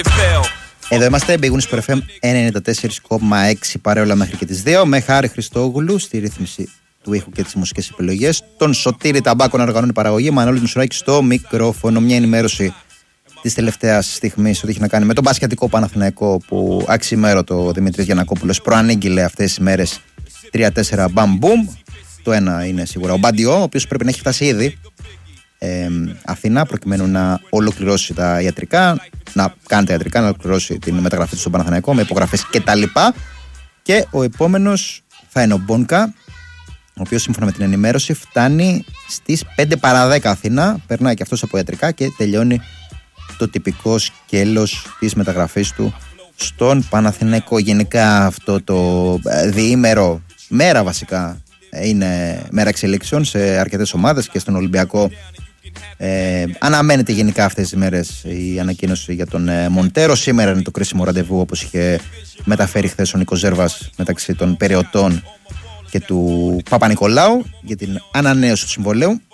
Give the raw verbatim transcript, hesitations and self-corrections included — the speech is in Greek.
Εδώ είμαστε, Big Win Sport εφ εμ ενενήντα τέσσερα κόμμα έξι, παρέολα μέχρι και τις δύο, με Χάρη Χριστόγουλου στη ρύθμιση του ήχου και τις μουσικές επιλογές, τον Σωτήρη Ταμπάκο να οργανώνει παραγωγή, Μανώλης Μουσουράκης στο μικρόφωνο. Μια ενημέρωση της τελευταίας στιγμής ότι έχει να κάνει με τον μπασκετικό Παναθηναϊκό, που αξιμέρωτο Δημήτρης Γιαννακόπουλος προανήγγειλε αυτές τις μέρες τρία τέσσερα μπαμ μπουμ. Το ένα είναι σίγουρα ο Μπαντιό, ο οποίος πρέπει να έχει φτάσει ήδη ε, Αθήνα, προκειμένου να ολοκληρώσει τα ιατρικά, να κάνει τα ιατρικά, να ολοκληρώσει την μεταγραφή του στον Παναθηναϊκό με υπογραφές κτλ. Και ο επόμενος θα είναι ο Μπόνκα, ο οποίος σύμφωνα με την ενημέρωση φτάνει στις πέντε παρά δέκα Αθήνα, περνάει και αυτός από ιατρικά και τελειώνει το τυπικό σκέλος της μεταγραφής του στον Παναθηναϊκό. Γενικά αυτό το διήμερο, μέρα βασικά, είναι μέρα εξελίξεων σε αρκετές ομάδες και στον Ολυμπιακό. Ε, αναμένεται γενικά αυτές τις μέρες η ανακοίνωση για τον ε, Μοντέρο. Σήμερα είναι το κρίσιμο ραντεβού, όπως είχε μεταφέρει χθες ο Νίκος Ζέρβας, μεταξύ των Περαιωτών και του Παπα-Νικολάου για την ανανέωση του συμβολέου.